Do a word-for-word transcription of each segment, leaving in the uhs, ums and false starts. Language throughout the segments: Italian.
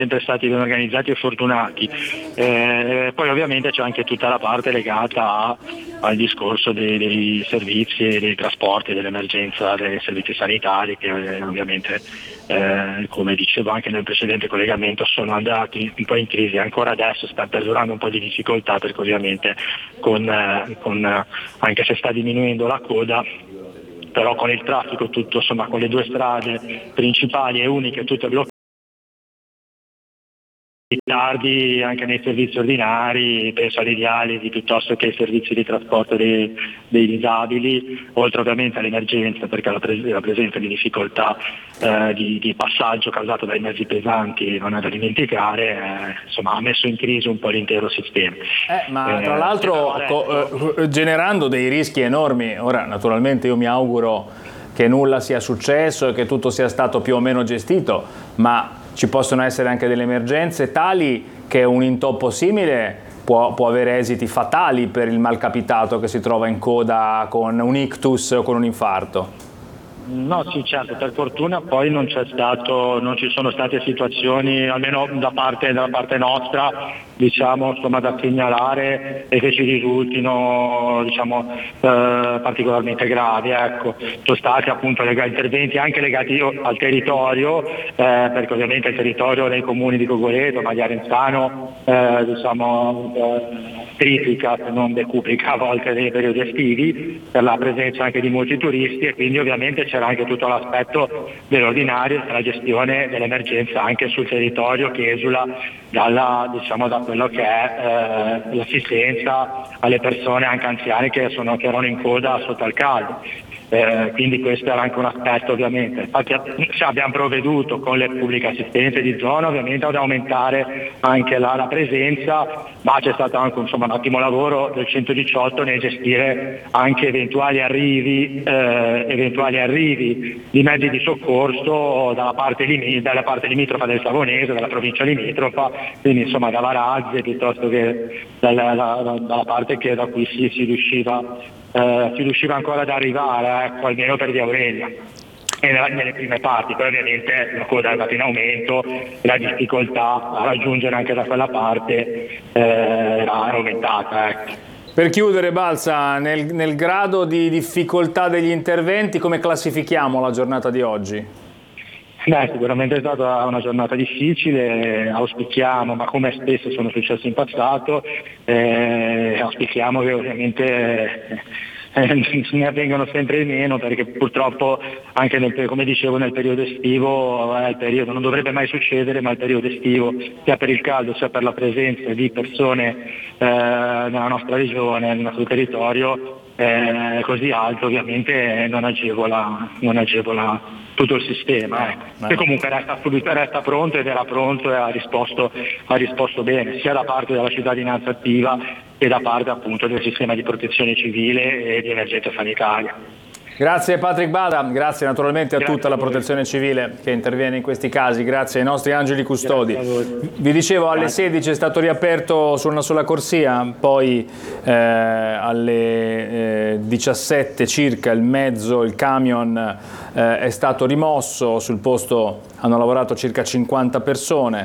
sempre stati ben organizzati e fortunati. Eh, poi ovviamente c'è anche tutta la parte legata a, al discorso dei, dei servizi e dei trasporti, dell'emergenza, dei servizi sanitari che eh, ovviamente eh, come dicevo anche nel precedente collegamento sono andati un po' in crisi, ancora adesso sta perdurando un po' di difficoltà perché ovviamente con, eh, con, eh, anche se sta diminuendo la coda, però con il traffico tutto, insomma con le due strade principali e uniche tutte bloccate, tardi anche nei servizi ordinari, penso alle dialisi piuttosto che ai servizi di trasporto dei, dei disabili, oltre ovviamente all'emergenza perché la, pres- la presenza di difficoltà eh, di, di passaggio causato dai mezzi pesanti non è da dimenticare, eh, insomma ha messo in crisi un po' l'intero sistema. Eh, ma tra eh, l'altro co- eh, generando dei rischi enormi. Ora naturalmente io mi auguro che nulla sia successo e che tutto sia stato più o meno gestito, ma ci possono essere anche delle emergenze tali che un intoppo simile può, può avere esiti fatali per il malcapitato che si trova in coda con un ictus o con un infarto. No, sì, certo, per fortuna poi non c'è stato, non ci sono state situazioni, almeno da parte, dalla parte nostra, diciamo, insomma, da segnalare e che ci risultino, diciamo, eh, particolarmente gravi. Ecco. Sono stati appunto interventi anche legati al territorio, eh, perché ovviamente il territorio dei comuni di Cogoleto, ma di Arenzano, eh, diciamo, eh, triplica se non decuplica a volte nei periodi estivi per la presenza anche di molti turisti e quindi ovviamente c'era anche tutto l'aspetto dell'ordinario della gestione dell'emergenza anche sul territorio che esula dalla, diciamo, da quello che è eh, l'assistenza alle persone anche anziane che, sono, che erano in coda sotto al caldo. Eh, quindi questo era anche un aspetto ovviamente. Infatti abbiamo provveduto con le pubbliche assistenze di zona ovviamente ad aumentare anche la, la presenza, ma c'è stato anche insomma, un ottimo lavoro del centodiciotto nel gestire anche eventuali arrivi, eh, eventuali arrivi di mezzi di soccorso dalla parte, lim- dalla parte limitrofa del Savonese, dalla provincia limitrofa, quindi insomma da Varazze piuttosto che dalla, dalla, dalla parte che da cui si, si riusciva Uh, si riusciva ancora ad arrivare, ecco, almeno per Via Aurelia e nella, nelle prime parti, poi ovviamente la coda è andata in aumento e la difficoltà a raggiungere anche da quella parte eh, era aumentata. Ecco. Per chiudere Balsa, nel, nel grado di difficoltà degli interventi come classifichiamo la giornata di oggi? Beh, sicuramente è stata una giornata difficile, auspichiamo, ma come spesso sono successi in passato, eh, auspichiamo che ovviamente eh, ne avvengano sempre meno perché purtroppo anche nel, come dicevo nel periodo estivo, eh, il periodo, non dovrebbe mai succedere, ma il periodo estivo sia per il caldo sia per la presenza di persone eh, nella nostra regione, nel nostro territorio, eh, così alto ovviamente non agevola, non agevola tutto il sistema, ecco. Che comunque resta, resta pronto ed era pronto e ha risposto, ha risposto bene, sia da parte della cittadinanza attiva che da parte appunto del sistema di protezione civile e di emergenza sanitaria. Grazie Patrick Bada, grazie naturalmente a grazie tutta la a protezione civile che interviene in questi casi, grazie ai nostri angeli custodi. Vi dicevo alle sedici è stato riaperto su una sola corsia, poi eh, alle eh, diciassette circa il mezzo, il camion eh, è stato rimosso, sul posto hanno lavorato circa cinquanta persone,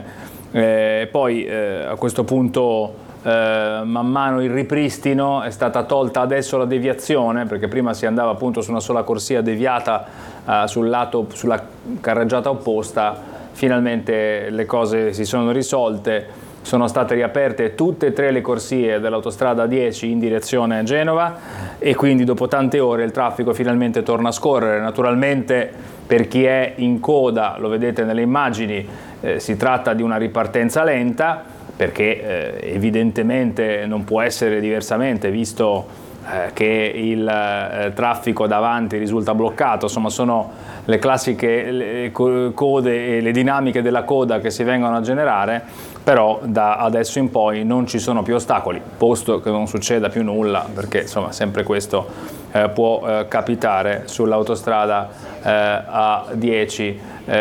eh, poi eh, a questo punto Uh, man mano il ripristino, è stata tolta adesso la deviazione perché prima si andava appunto su una sola corsia deviata uh, sul lato, sulla carreggiata opposta. Finalmente le cose si sono risolte, sono state riaperte tutte e tre le corsie dell'autostrada dieci in direzione Genova e quindi dopo tante ore il traffico finalmente torna a scorrere. Naturalmente per chi è in coda, lo vedete nelle immagini, eh, si tratta di una ripartenza lenta perché eh, evidentemente non può essere diversamente visto eh, che il eh, traffico davanti risulta bloccato, insomma sono le classiche le code e le dinamiche della coda che si vengono a generare, però da adesso in poi non ci sono più ostacoli, posto che non succeda più nulla, perché insomma sempre questo eh, può eh, capitare sull'autostrada eh, A dieci,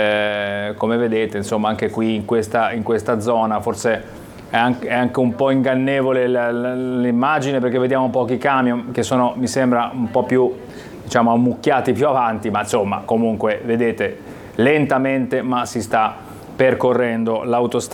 eh, come vedete insomma anche qui in questa, in questa zona forse È anche, è anche un po' ingannevole l'immagine perché vediamo pochi camion che sono, mi sembra, un po' più, diciamo, ammucchiati più avanti, ma insomma comunque vedete lentamente ma si sta percorrendo l'autostrada